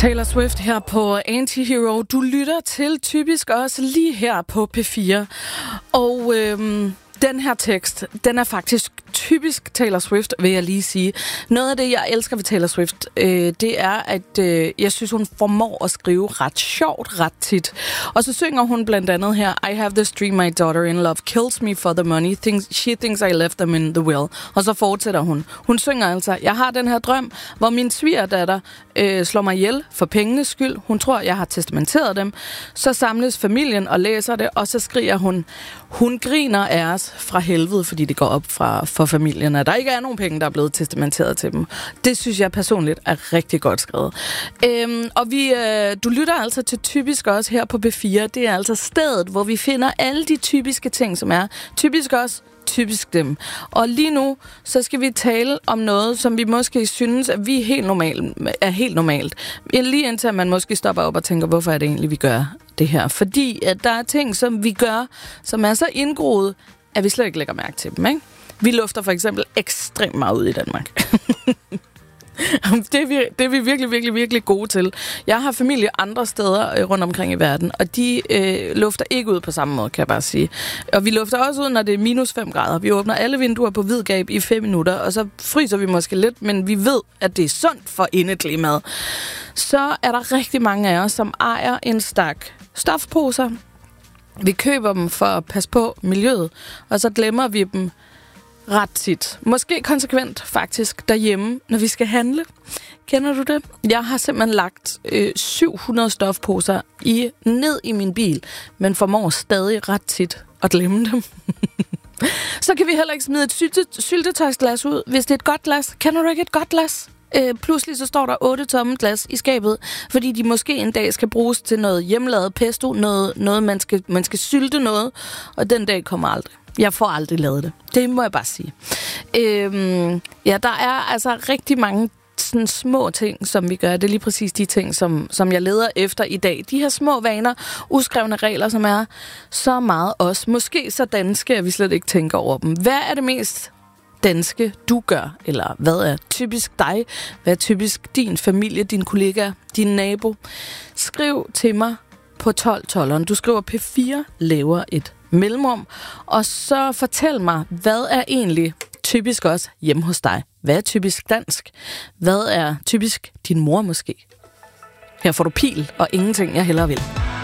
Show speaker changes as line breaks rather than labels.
Taylor Swift her på Antihero. Du lytter til Typisk også lige her på P4. Og den her tekst, den er faktisk typisk Taylor Swift, vil jeg lige sige. Noget af det, jeg elsker ved Taylor Swift, det er, at jeg synes, hun formår at skrive ret sjovt, ret tit. Og så synger hun blandt andet her, I have this dream, my daughter in love kills me for the money. She thinks I left them in the will. Og så fortsætter hun. Hun synger altså, jeg har den her drøm, hvor min svigerdatter slår mig ihjel for pengenes skyld. Hun tror, jeg har testamenteret dem. Så samles familien og læser det, og så skriger hun griner af os fra helvede, fordi det går op for familien, at der ikke er nogen penge, der er blevet testamenteret til dem. Det synes jeg personligt er rigtig godt skrevet. Og du lytter altså til Typisk også her på B4. Det er altså stedet, hvor vi finder alle de typiske ting, som er typisk os, typisk dem. Og lige nu, så skal vi tale om noget, som vi måske synes, at vi er helt normalt. Lige indtil man måske stopper op og tænker, hvorfor er det egentlig, vi gør det her? Fordi at der er ting, som vi gør, som er så indgroet, at vi slet ikke lægger mærke til dem, ikke? Vi lufter for eksempel ekstremt meget ud i Danmark. Det er vi virkelig, virkelig, virkelig gode til. Jeg har familie andre steder rundt omkring i verden, og de lufter ikke ud på samme måde, kan jeg bare sige. Og vi lufter også ud, når det er minus 5 grader. Vi åbner alle vinduer på vid gab i 5 minutter, og så fryser vi måske lidt, men vi ved, at det er sundt for indeklimaet. Så er der rigtig mange af os, som ejer en stak stofposer. Vi køber dem for at passe på miljøet, og så glemmer vi dem ret tit. Måske konsekvent faktisk derhjemme, når vi skal handle. Kender du det? Jeg har simpelthen lagt 700 stofposer ned i min bil, men formår stadig ret tit at glemme dem. Så kan vi heller ikke smide et syltetøjsglas ud, hvis det er et godt glas. Kender du ikke et godt glas? Pludselig så står der 8 tomme glas i skabet, fordi de måske en dag skal bruges til noget hjemmelavet pesto, noget man skal sylte noget, og den dag kommer aldrig. Jeg får aldrig lavet det. Det må jeg bare sige. Der er altså rigtig mange sådan små ting, som vi gør. Det er lige præcis de ting, som jeg leder efter i dag. De her små vaner, uskrevne regler, som er så meget os. Måske så danske, at vi slet ikke tænker over dem. Hvad er det mest danske, du gør? Eller hvad er typisk dig? Hvad er typisk din familie, din kollega, din nabo? Skriv til mig på 1212'eren. Du skriver P4, laver et mellemrum, og så fortæl mig, hvad er egentlig typisk også hjemme hos dig? Hvad er typisk dansk? Hvad er typisk din mor måske? Her får du pil og ingenting, jeg hellere vil.